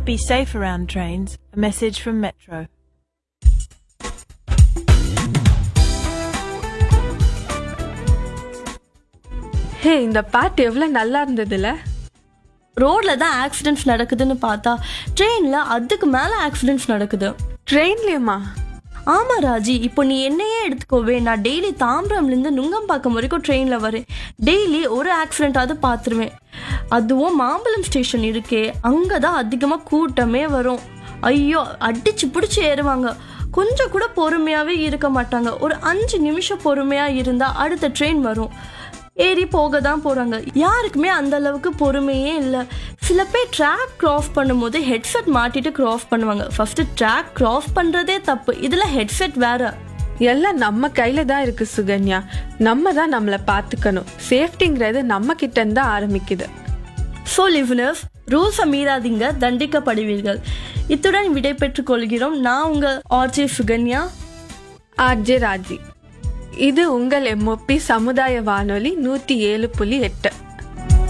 Be safe around trains. A message from Metro. ஹே, இந்த பாட்டு எவ்வளவு நல்லா இருந்ததுல. ரோட்ல தான் ஆக்சிடென்ட்ஸ் நடக்குதுன்னு பார்த்தா ட்ரெயின்ல அதுக்கு மேல ஆக்சிடென்ட்ஸ் நடக்குது. ட்ரெயின்லயுமா? ஆமா ராஜி, இப்போ நீ என்னையே எடுத்துக்கோவே. நான் டெய்லி தாம்பரம்லேருந்து நுங்கம்பாக்கம் வரைக்கும் ட்ரெயினில் வரேன். டெய்லி ஒரு ஆக்சிடென்ட்டாவது பார்த்துருவேன். அதுவும் மாம்பழம் ஸ்டேஷன் இருக்கே, அங்கே தான் அதிகமாக கூட்டமே வரும். ஐயோ, அடிச்சு பிடிச்சி ஏறுவாங்க. கொஞ்சம் கூட பொறுமையாகவே இருக்க மாட்டாங்க. ஒரு 5 நிமிஷம் பொறுமையாக இருந்தால் அடுத்த ட்ரெயின் வரும். ஏறி போக தான் போகிறாங்க. யாருக்குமே அந்த அளவுக்கு பொறுமையே இல்லை. சில பேர் ட்ராக் கிராஸ் பண்ணும்போது ஹெட்செட் மாட்டிட்டு கிராஸ் பண்ணுவாங்க. ஃபர்ஸ்ட் ட்ராக் கிராஸ் பண்ணுறதே தப்பு, இதில் ஹெட்செட் வேற. எல்லாம் நம்ம கையில தான் இருக்கு சுகன்யா. நம்ம தான் நம்மளை பார்த்துக்கணும். சேஃப்டிங்கிறது நம்ம கிட்ட இருந்து ஆரம்பிக்குது. ஸோ லிவனர்ஸ், ரூல்ஸை மீறாதீங்க, தண்டிக்கப்படுவீர்கள். இத்துடன் விடை பெற்றுக் கொள்கிறோம். நான் உங்கள் ஆர்ஜே சுகன்யா, ஆர்ஜே ராஜி. இது உங்கள் MOP சமுதாய வானொலி 107.8.